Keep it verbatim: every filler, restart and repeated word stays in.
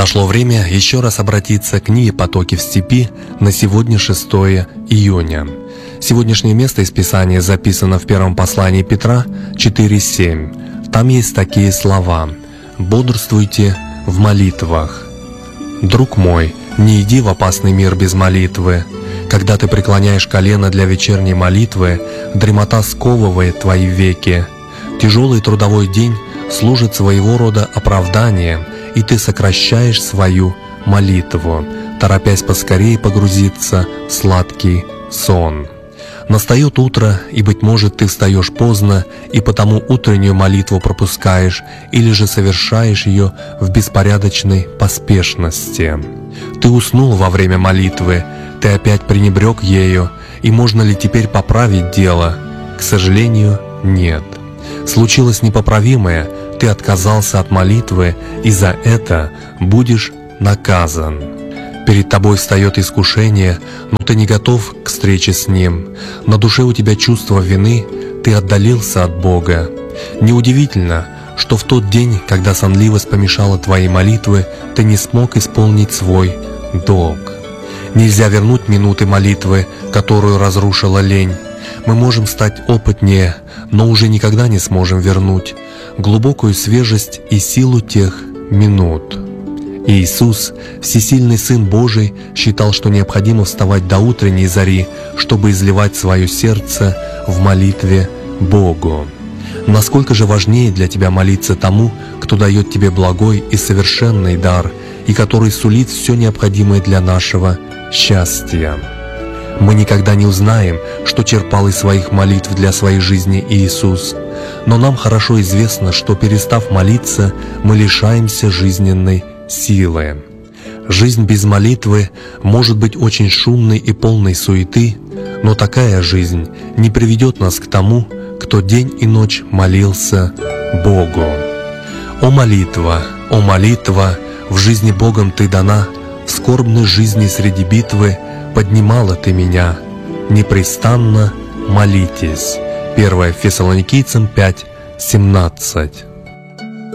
Подошло время еще раз обратиться к книге «Потоки в степи» на сегодня шестое июня. Сегодняшнее место из Писания записано в первом послании Петра четыре семь. Там есть такие слова: «Бодрствуйте в молитвах». Друг мой, не иди в опасный мир без молитвы. Когда ты преклоняешь колено для вечерней молитвы, дремота сковывает твои веки. Тяжелый трудовой день служит своего рода оправданием, и ты сокращаешь свою молитву, торопясь поскорее погрузиться в сладкий сон. Настает утро, и, быть может, ты встаешь поздно, и потому утреннюю молитву пропускаешь, или же совершаешь ее в беспорядочной поспешности. Ты уснул во время молитвы, ты опять пренебрег ею, и можно ли теперь поправить дело? К сожалению, нет. Случилось непоправимое, ты отказался от молитвы, и за это будешь наказан. Перед тобой встает искушение, но ты не готов к встрече с ним. На душе у тебя чувство вины, ты отдалился от Бога. Неудивительно, что в тот день, когда сонливость помешала твоей молитвы, ты не смог исполнить свой долг. Нельзя вернуть минуты молитвы, которую разрушила лень. Мы можем стать опытнее, но уже никогда не сможем вернуть глубокую свежесть и силу тех минут. Иисус, всесильный Сын Божий, считал, что необходимо вставать до утренней зари, чтобы изливать свое сердце в молитве Богу. Насколько же важнее для тебя молиться тому, кто дает тебе благой и совершенный дар, и который сулит все необходимое для нашего счастья. Мы никогда не узнаем, что черпал из своих молитв для своей жизни Иисус, но нам хорошо известно, что, перестав молиться, мы лишаемся жизненной силы. Жизнь без молитвы может быть очень шумной и полной суеты, но такая жизнь не приведет нас к тому, кто день и ночь молился Богу. О молитва, о молитва, в жизни Богом ты дана, в скорбной жизни среди битвы поднимала ты меня, непрестанно молитесь. первое Фессалоникийцам пять семнадцать.